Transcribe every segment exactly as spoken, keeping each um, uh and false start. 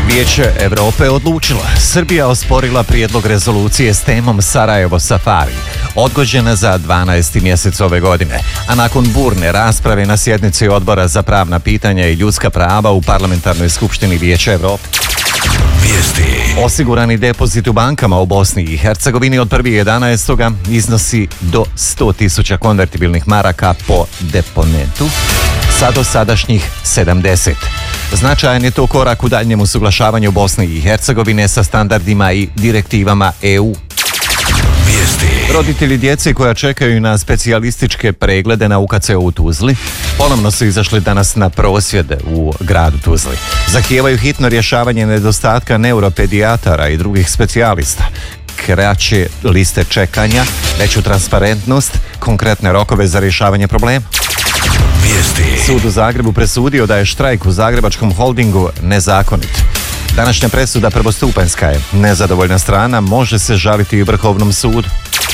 Vijeće Evrope odlučilo. Srbija osporila prijedlog rezolucije s temom Sarajevo Safari, odgođena za dvanaesti mjesec ove godine, a nakon burne rasprave na sjednici Odbora za pravna pitanja i ljudska prava u Parlamentarnoj skupštini Vijeća Evrope. Vijesti. Osigurani depozit u bankama u Bosni i Hercegovini od prvog jedanaestog iznosi do sto tisuća konvertibilnih maraka po deponetu sa dosadašnjih sedamdeset. Značajan je to korak u daljnjem usuglašavanju Bosne i Hercegovine sa standardima i direktivama E U. Vijesti. Roditelji djece koja čekaju na specijalističke preglede na U K C u Tuzli ponovno su izašli danas na prosvjede u gradu Tuzli. Zahtijevaju hitno rješavanje nedostatka neuropedijatara i drugih specijalista, kraće liste čekanja, veću transparentnost, konkretne rokove za rješavanje problema. Vijesti. Sud u Zagrebu presudio da je štrajk u Zagrebačkom holdingu nezakonit. Današnja presuda prvostupanjska je. Nezadovoljna strana može se žaliti i Vrhovnom sudu.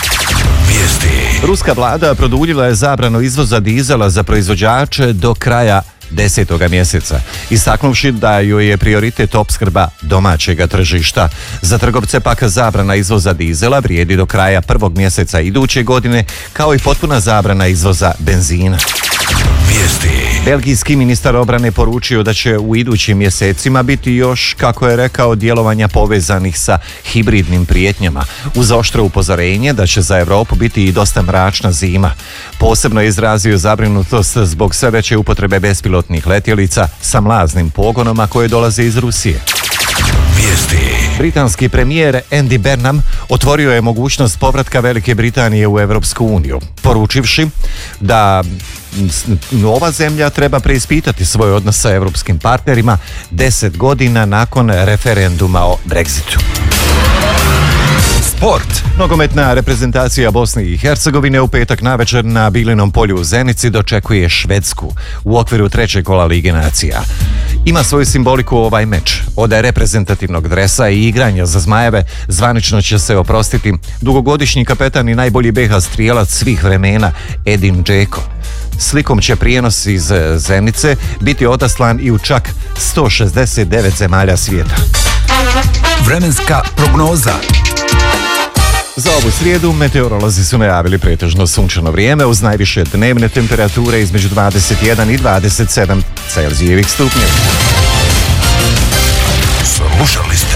Vijesti. Ruska vlada produljila je zabranu izvoza dizela za proizvođače do kraja desetoga mjeseca, istaknuvši da joj je prioritet opskrba domaćega tržišta. Za trgovce pak zabrana izvoza dizela vrijedi do kraja prvog mjeseca iduće godine, kao i potpuna zabrana izvoza benzina. Vijesti. Belgijski ministar obrane poručio da će u idućim mjesecima biti još, kako je rekao, djelovanja povezanih sa hibridnim prijetnjama, uz oštro upozorenje da će za Europu biti i dosta mračna zima. Posebno je izrazio zabrinutost zbog sve veće upotrebe bespilotnih letjelica sa mlaznim pogonoma koje dolaze iz Rusije. Vijesti. Britanski premijer Andy Burnham otvorio je mogućnost povratka Velike Britanije u Europsku uniju, poručivši da ova zemlja treba preispitati svoj odnos sa europskim partnerima deset godina nakon referenduma o Brexitu. Sport. Nogometna reprezentacija Bosne i Hercegovine u petak navečer na Bilinom polju u Zenici dočekuje Švedsku u okviru trećeg kola Lige nacija. Ima svoju simboliku ovaj meč. Od reprezentativnog dresa i igranja za Zmajeve zvanično će se oprostiti dugogodišnji kapetan i najbolji be ha strijelac svih vremena Edin Džeko. Slikom će prijenos iz Zenice biti odaslan i u čak sto šezdeset devet zemalja svijeta. Vremenska prognoza. Za ovu srijedu meteorolozi su najavili pretežno sunčano vrijeme uz najviše dnevne temperature između dvadeset jedan i dvadeset sedam Celzijevih stupnjeva. Slušali ste